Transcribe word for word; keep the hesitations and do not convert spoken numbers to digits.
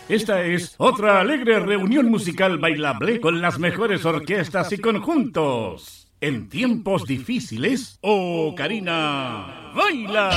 Esta es otra alegre reunión musical bailable con las mejores orquestas y conjuntos. En tiempos difíciles, ¡oh, Karina, baila!